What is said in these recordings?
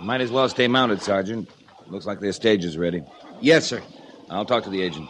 Might as well stay mounted, Sergeant. Looks like their stage is ready. Yes, sir. I'll talk to the agent.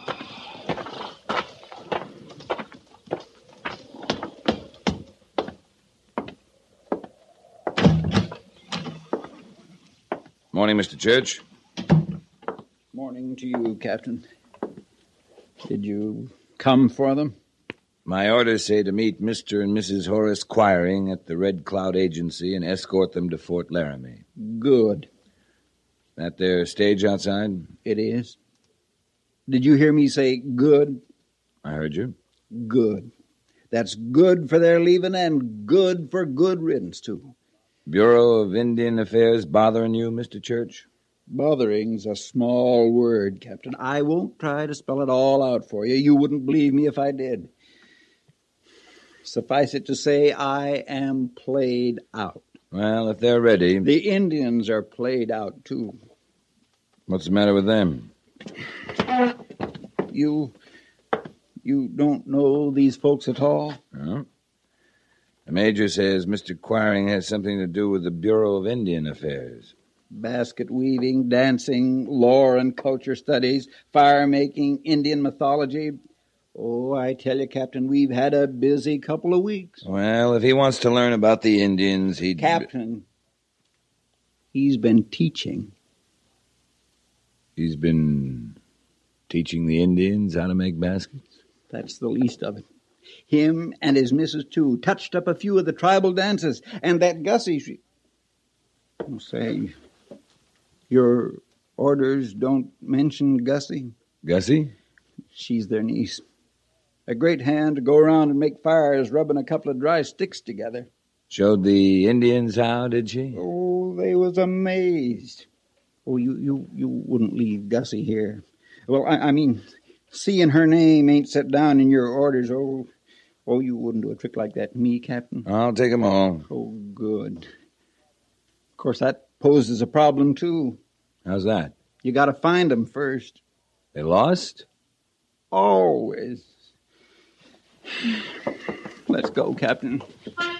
Morning, Mr. Church. Morning to you, Captain. Did you come for them? My orders say to meet Mr. and Mrs. Horace Quiring at the Red Cloud Agency and escort them to Fort Laramie. Good. That their stage outside? It is. Did you hear me say good? I heard you. Good. That's good for their leaving and good for good riddance, too. Bureau of Indian Affairs bothering you, Mr. Church? Bothering's a small word, Captain. I won't try to spell it all out for you. You wouldn't believe me if I did. Suffice it to say, I am played out. Well, if they're ready... The Indians are played out, too. What's the matter with them? You don't know these folks at all? No. The Major says Mr. Quiring has something to do with the Bureau of Indian Affairs. Basket weaving, dancing, lore and culture studies, fire-making, Indian mythology. Oh, I tell you, Captain, we've had a busy couple of weeks. Well, if he wants to learn about the Indians, he'd... Captain, he's been teaching. He's been teaching the Indians how to make baskets? That's the least of it. Him and his missus, too, touched up a few of the tribal dances. And that Gussie, say, your orders don't mention Gussie? Gussie? She's their niece. A great hand to go around and make fires, rubbing a couple of dry sticks together. Showed the Indians how, did she? Oh, they was amazed. Oh, you wouldn't leave Gussie here. Well, I mean, seeing her name ain't set down in your orders, you wouldn't do a trick like that to me, Captain. I'll take 'em all. Oh, good. Of course, that poses a problem, too. How's that? You got to find 'em first. They lost? Always. Let's go, Captain.